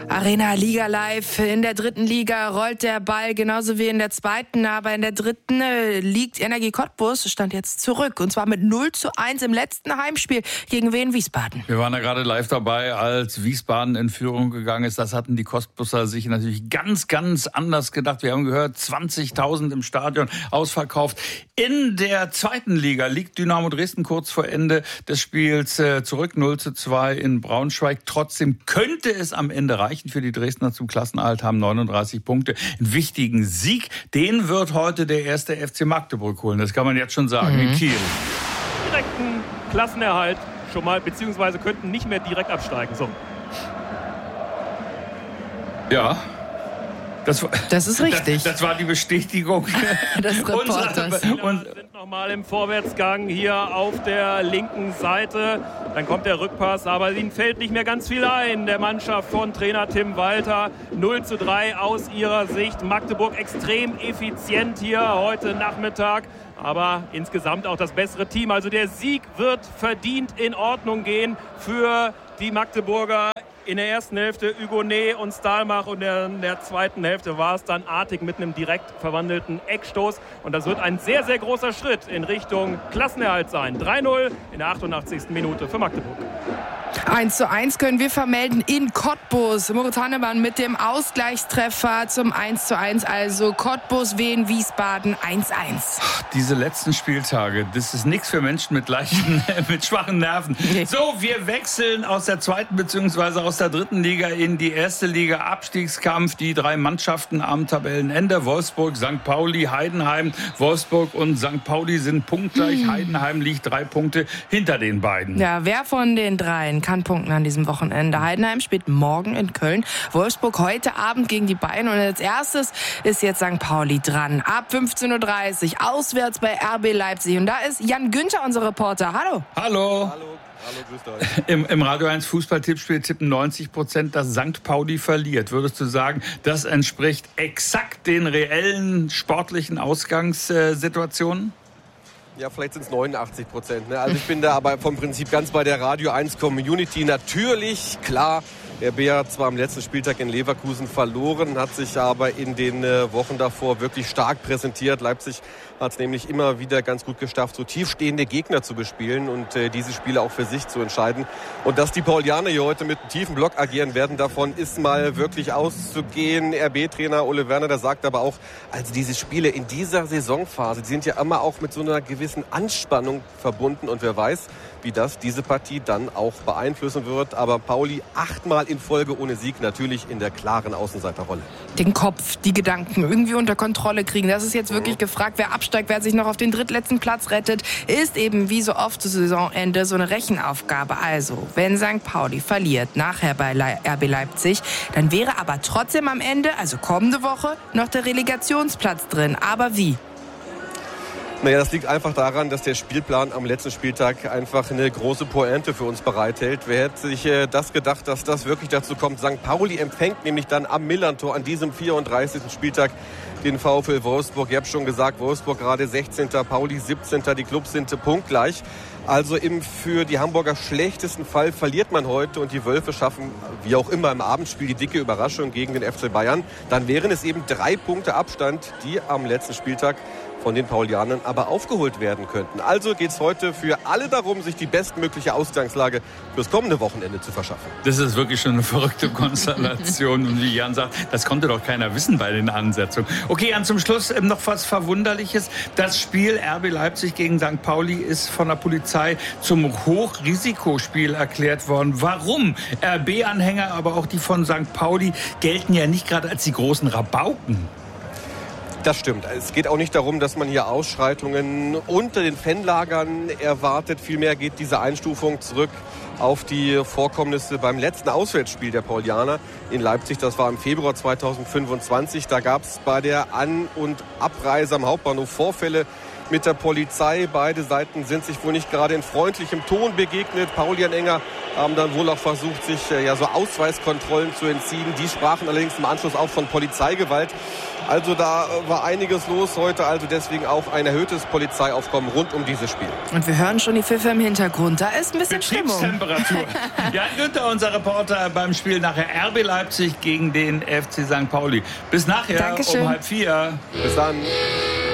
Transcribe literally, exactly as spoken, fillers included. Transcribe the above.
Arena Liga Live. In der dritten Liga rollt der Ball genauso wie in der zweiten, aber in der dritten äh, liegt Energie Cottbus, stand jetzt zurück. Und zwar mit null zu eins im letzten Heimspiel gegen Wien Wiesbaden. Wir waren ja gerade live dabei, als Wiesbaden in Führung gegangen ist. Das hatten die Cottbuser sich natürlich ganz, ganz anders gedacht. Wir haben gehört, zwanzigtausend im Stadion, ausverkauft. In der zweiten Liga liegt Dynamo Dresden kurz vor Ende des Spiels äh, zurück, null zu zwei in Braunschweig. Trotzdem könnte es am Ende reichen für die Dresdner zum Klassenerhalt, haben neununddreißig Punkte. Einen wichtigen Sieg, den wird heute der erste F C Magdeburg holen. Das kann man jetzt schon sagen, mhm. in Kiel. Direkten Klassenerhalt schon mal, beziehungsweise könnten nicht mehr direkt absteigen. So. Ja. Das, war, das ist richtig. Das, das war die Bestätigung des Reporters. Und sind nochmal im Vorwärtsgang hier auf der linken Seite. Dann kommt der Rückpass, aber ihnen fällt nicht mehr ganz viel ein. Der Mannschaft von Trainer Tim Walter. null zu drei aus ihrer Sicht. Magdeburg extrem effizient hier heute Nachmittag. Aber insgesamt auch das bessere Team. Also der Sieg wird verdient in Ordnung gehen für die Magdeburger. In der ersten Hälfte Hugonet und Stahlmach und in der zweiten Hälfte war es dann Artig mit einem direkt verwandelten Eckstoß. Und das wird ein sehr, sehr großer Schritt in Richtung Klassenerhalt sein. drei null in der achtundachtzigsten Minute für Magdeburg. eins zu eins können wir vermelden in Cottbus. Moritz Hannemann mit dem Ausgleichstreffer zum eins zu eins. Also Cottbus, Wien, Wiesbaden eins eins. Ach, diese letzten Spieltage, das ist nichts für Menschen mit leichten, mit schwachen Nerven. Nee. So, wir wechseln aus der zweiten bzw. aus der dritten Liga in die erste Liga. Abstiegskampf, die drei Mannschaften am Tabellenende. Wolfsburg, Sankt Pauli, Heidenheim. Wolfsburg und Sankt Pauli sind punktgleich. Hm. Heidenheim liegt drei Punkte hinter den beiden. Ja, wer von den dreien kann punkten an diesem Wochenende? Heidenheim spielt morgen in Köln. Wolfsburg heute Abend gegen die Bayern. Und als erstes ist jetzt Sankt Pauli dran. Ab fünfzehn Uhr dreißig auswärts bei R B Leipzig. Und da ist Jan Günther, unser Reporter. Hallo. Hallo. Hallo. Hallo, grüßt euch. Im, Im Radio eins Fußball-Tippspiel tippen neunzig Prozent, dass Sankt Pauli verliert. Würdest du sagen, das entspricht exakt den reellen sportlichen Ausgangssituationen? Ja, vielleicht sind es neunundachtzig Prozent. Ne? Also ich bin da aber vom Prinzip ganz bei der Radio eins Community. Natürlich, klar, der B hat zwar am letzten Spieltag in Leverkusen verloren, hat sich aber in den äh, Wochen davor wirklich stark präsentiert. Leipzig hat es nämlich immer wieder ganz gut geschafft, so tiefstehende Gegner zu bespielen und äh, diese Spiele auch für sich zu entscheiden. Und dass die Paulianer hier heute mit einem tiefen Block agieren werden, davon ist mal wirklich auszugehen. R B-Trainer Ole Werner, der sagt aber auch, also diese Spiele in dieser Saisonphase, die sind ja immer auch mit so einer gewissen Anspannung verbunden und wer weiß, wie das diese Partie dann auch beeinflussen wird. Aber Pauli achtmal in Folge ohne Sieg, natürlich in der klaren Außenseiterrolle. Den Kopf, die Gedanken irgendwie unter Kontrolle kriegen. Das ist jetzt wirklich mhm. gefragt. Wer absteigt, wer sich noch auf den drittletzten Platz rettet, ist eben wie so oft zu Saisonende so eine Rechenaufgabe. Also, wenn Sankt Pauli verliert, nachher bei R B Leipzig, dann wäre aber trotzdem am Ende, also kommende Woche, noch der Relegationsplatz drin. Aber wie? Naja, das liegt einfach daran, dass der Spielplan am letzten Spieltag einfach eine große Pointe für uns bereithält. Wer hätte sich äh, das gedacht, dass das wirklich dazu kommt? Sankt Pauli empfängt nämlich dann am Millerntor an diesem vierunddreißigsten Spieltag den VfL Wolfsburg. Ihr habt schon gesagt, Wolfsburg gerade sechzehnter, Pauli siebzehnter. Die Clubs sind punktgleich. Also im für die Hamburger schlechtesten Fall verliert man heute und die Wölfe schaffen, wie auch immer im Abendspiel, die dicke Überraschung gegen den F C Bayern. Dann wären es eben drei Punkte Abstand, die am letzten Spieltag von den Paulianern aber aufgeholt werden könnten. Also geht es heute für alle darum, sich die bestmögliche Ausgangslage fürs kommende Wochenende zu verschaffen. Das ist wirklich schon eine verrückte Konstellation. Und wie Jan sagt, das konnte doch keiner wissen bei den Ansetzungen. Okay, Jan, zum Schluss noch was Verwunderliches. Das Spiel R B Leipzig gegen Sankt Pauli ist von der Polizei zum Hochrisikospiel erklärt worden. Warum? R B-Anhänger, aber auch die von Sankt Pauli gelten ja nicht gerade als die großen Rabauken. Das stimmt. Es geht auch nicht darum, dass man hier Ausschreitungen unter den Fanlagern erwartet. Vielmehr geht diese Einstufung zurück auf die Vorkommnisse beim letzten Auswärtsspiel der Paulianer in Leipzig. Das war im Februar zweitausendfünfundzwanzig. Da gab es bei der An- und Abreise am Hauptbahnhof Vorfälle, mit der Polizei. Beide Seiten sind sich wohl nicht gerade in freundlichem Ton begegnet. Pauli-Anhänger haben dann wohl auch versucht, sich ja so Ausweiskontrollen zu entziehen. Die sprachen allerdings im Anschluss auch von Polizeigewalt. Also da war einiges los heute, also deswegen auch ein erhöhtes Polizeiaufkommen rund um dieses Spiel. Und wir hören schon die Pfiffe im Hintergrund. Da ist ein bisschen Stimmung. Betriebstemperatur. Jan Günther, unser Reporter beim Spiel nachher R B Leipzig gegen den F C Sankt Pauli. Bis nachher Dankeschön. um halb vier. Bis dann.